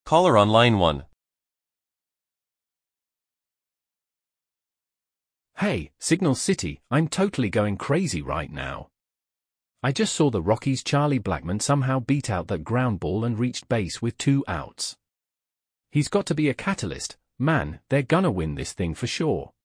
Caller on line 1. Hey, Signal City, I'm totally going crazy right now. I just saw the Rockies' Charlie Blackmon somehow beat out that ground ball and reached base with 2 outs. He's got to be a catalyst, man, they're gonna win this thing for sure.